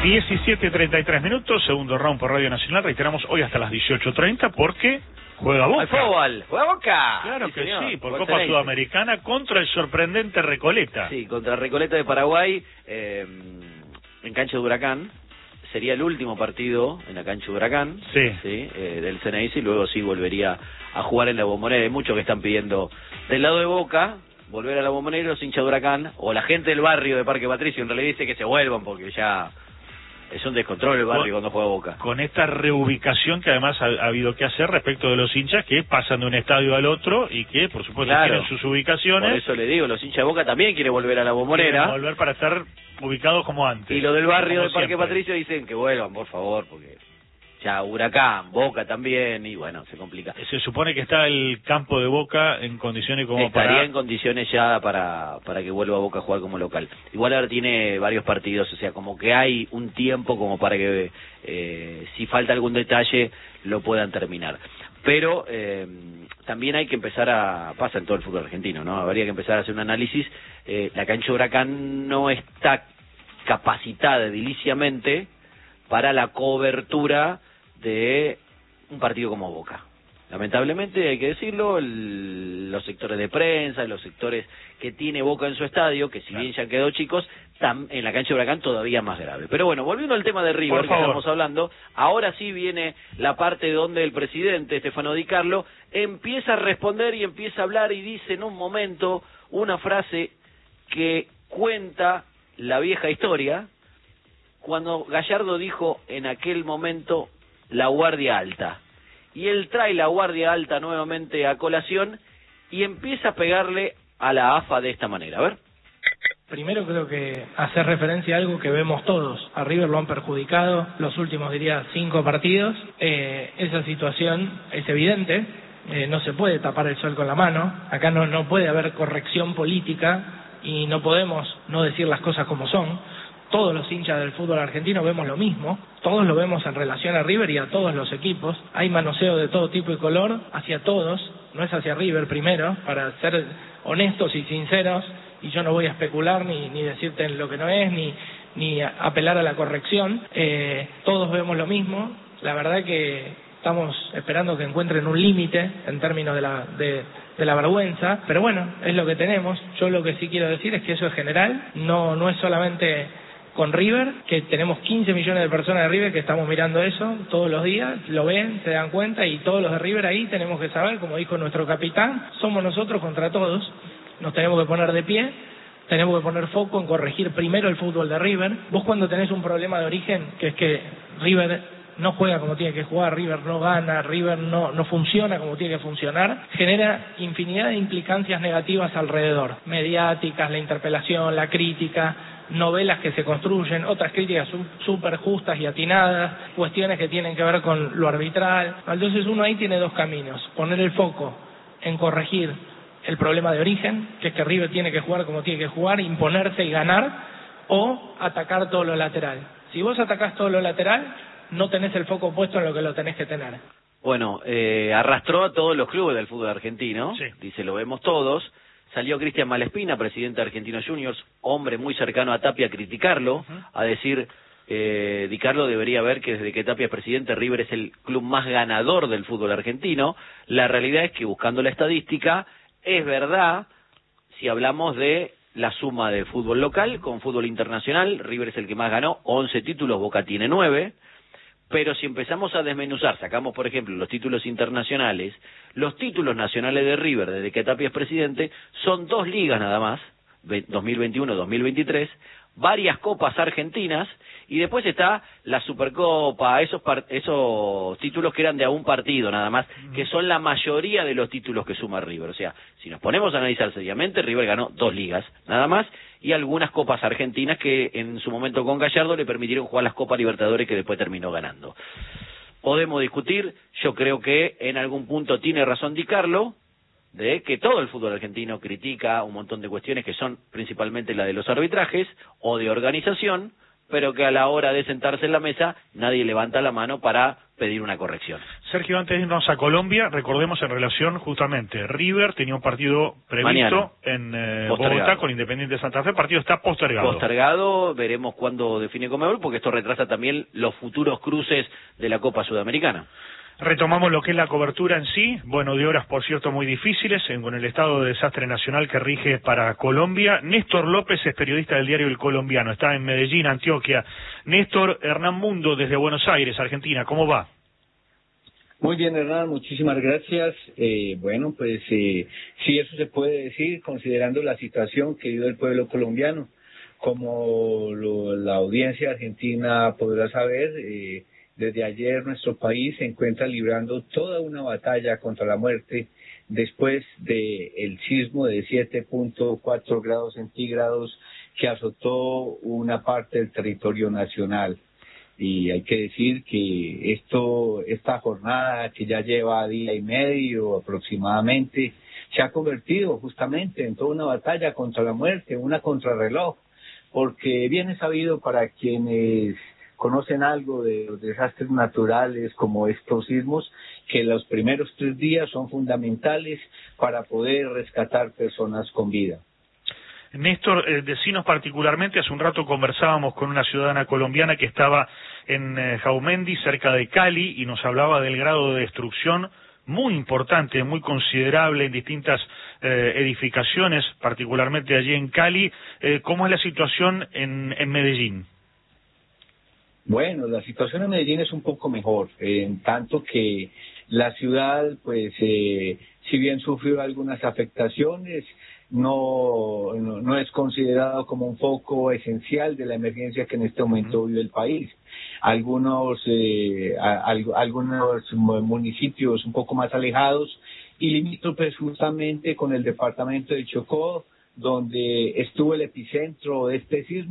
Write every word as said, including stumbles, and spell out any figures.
diecisiete treinta y tres minutos, segundo round por Radio Nacional. Reiteramos, hoy hasta las dieciocho treinta porque juega Boca. ¡Al fútbol! ¡Juega Boca! Claro sí, que señor. sí, por Por Copa excelente. Sudamericana contra el sorprendente Recoleta. Sí, contra Recoleta de Paraguay, eh, en cancha de Huracán. Sería el último partido en la cancha de Huracán, Sí. ¿sí? Eh, del Ceneice, y luego sí volvería a jugar en la Bombonera. Hay muchos que están pidiendo del lado de Boca volver a la Bombonera, los hinchas de Huracán, o la gente del barrio de Parque Patricio, en realidad dice que se vuelvan porque ya es un descontrol el barrio con, cuando juega Boca. Con esta reubicación que además ha, ha habido que hacer respecto de los hinchas que pasan de un estadio al otro y que por supuesto Claro. tienen sus ubicaciones. Por eso le digo, los hinchas de Boca también quieren volver a la Bombonera. Quieren volver para estar ubicados como antes. Y los del barrio como de Parque siempre. Patricio dicen que vuelvan, por favor, porque ya Huracán, Boca también, y bueno, se complica. Se supone que está el campo de Boca en condiciones como Estaría para... en condiciones ya para, para que vuelva a Boca a jugar como local. Igual ahora tiene varios partidos, o sea, como que hay un tiempo como para que eh, si falta algún detalle lo puedan terminar. Pero eh, también hay que empezar a... pasa en todo el fútbol argentino, ¿no? Habría que empezar a hacer un análisis. Eh, la cancha de Huracán no está capacitada ediliciamente para la cobertura de un partido como Boca. Lamentablemente, hay que decirlo, el, los sectores de prensa, los sectores que tiene Boca en su estadio, que si claro. bien ya quedó chicos, tam, en la cancha de Huracán todavía más grave. Pero bueno, volviendo al tema de River, Por que favor. estamos hablando, ahora sí viene la parte donde el presidente, Stefano Di Carlo, empieza a responder y empieza a hablar y dice en un momento una frase que cuenta la vieja historia, cuando Gallardo dijo en aquel momento la guardia alta. Y él trae la guardia alta nuevamente a colación y empieza a pegarle a la A F A de esta manera. A ver. Primero creo que hacer referencia a algo que vemos todos. A River lo han perjudicado los últimos, diría, cinco partidos. Eh, esa situación es evidente. Eh, no se puede tapar el sol con la mano. Acá no, no puede haber corrección política y no podemos no decir las cosas como son. Todos los hinchas del fútbol argentino vemos lo mismo, todos lo vemos en relación a River y a todos los equipos. Hay manoseo de todo tipo y color hacia todos, no es hacia River primero, para ser honestos y sinceros, y yo no voy a especular ni, ni decirte lo que no es, ni, ni apelar a la corrección. Eh, todos vemos lo mismo, la verdad que estamos esperando que encuentren un límite en términos de la... de de la vergüenza, pero bueno, es lo que tenemos. Yo lo que sí quiero decir es que eso es general, no no es solamente con River, que tenemos quince millones de personas de River que estamos mirando eso todos los días, lo ven, se dan cuenta, y todos los de River ahí tenemos que saber, como dijo nuestro capitán, somos nosotros contra todos, nos tenemos que poner de pie, tenemos que poner foco en corregir primero el fútbol de River. Vos cuando tenés un problema de origen, que es que River no juega como tiene que jugar, River no gana, River no, no funciona como tiene que funcionar, genera infinidad de implicancias negativas alrededor, mediáticas, la interpelación, la crítica, novelas que se construyen, otras críticas súper justas y atinadas, cuestiones que tienen que ver con lo arbitral. Entonces uno ahí tiene dos caminos: poner el foco en corregir el problema de origen, que es que River tiene que jugar como tiene que jugar, imponerse y ganar, o atacar todo lo lateral. Si vos atacás todo lo lateral, no tenés el foco puesto en lo que lo tenés que tener. Bueno, eh, arrastró a todos los clubes del fútbol argentino, sí. Dice, lo vemos todos. Salió Cristian Malespina, presidente de Argentinos Juniors, hombre muy cercano a Tapia, a criticarlo, uh-huh. a decir, eh, Di Carlo debería ver que desde que Tapia es presidente, River es el club más ganador del fútbol argentino. La realidad es que, buscando la estadística, es verdad, si hablamos de la suma de fútbol local con fútbol internacional, River es el que más ganó, once títulos, Boca tiene nueve. Pero si empezamos a desmenuzar, sacamos por ejemplo los títulos internacionales, los títulos nacionales de River desde que Tapia es presidente son dos ligas nada más, dos mil veintiuno dos mil veintitrés, varias copas argentinas, y después está la Supercopa, esos par esos títulos que eran de a un partido nada más, que son la mayoría de los títulos que suma River. O sea, si nos ponemos a analizar seriamente, River ganó dos ligas nada más, y algunas copas argentinas que en su momento con Gallardo le permitieron jugar las Copas Libertadores, que después terminó ganando. Podemos discutir, yo creo que en algún punto tiene razón Di Carlo, de que todo el fútbol argentino critica un montón de cuestiones que son principalmente la de los arbitrajes o de organización, pero que a la hora de sentarse en la mesa nadie levanta la mano para pedir una corrección. Sergio, antes de irnos a Colombia, recordemos en relación justamente, River tenía un partido previsto Mañana. en eh, Bogotá con Independiente Santa Fe, el partido está postergado. Postergado, veremos cuándo define Conmebol, porque esto retrasa también los futuros cruces de la Copa Sudamericana. Retomamos lo que es la cobertura en sí, bueno, de horas, por cierto, muy difíciles, en, con el estado de desastre nacional que rige para Colombia. Néstor López es periodista del diario El Colombiano, está en Medellín, Antioquia. Néstor, Hernán Mundo desde Buenos Aires, Argentina, ¿cómo va? Muy bien, Hernán, muchísimas gracias. Eh, bueno, pues eh, sí, eso se puede decir, considerando la situación que vive el pueblo colombiano. Como lo, la audiencia argentina podrá saber, eh, desde ayer nuestro país se encuentra librando toda una batalla contra la muerte después del sismo de siete punto cuatro grados centígrados que azotó una parte del territorio nacional. Y hay que decir que esto, esta jornada que ya lleva día y medio aproximadamente, se ha convertido justamente en toda una batalla contra la muerte, una contrarreloj, porque bien es sabido para quienes conocen algo de los desastres naturales como estos sismos, que los primeros tres días son fundamentales para poder rescatar personas con vida. Néstor, eh, decinos particularmente, hace un rato conversábamos con una ciudadana colombiana que estaba en eh, Jaumendi, cerca de Cali, y nos hablaba del grado de destrucción muy importante, muy considerable en distintas eh, edificaciones, particularmente allí en Cali. Eh, ¿Cómo es la situación en, en Medellín? Bueno, la situación en Medellín es un poco mejor, eh, en tanto que la ciudad, pues, eh, si bien sufrió algunas afectaciones, no, no, no es considerado como un foco esencial de la emergencia que en este momento vive el país. Algunos, eh, a, a, algunos municipios un poco más alejados y limítrofes justamente con el departamento de Chocó, donde estuvo el epicentro de este sismo.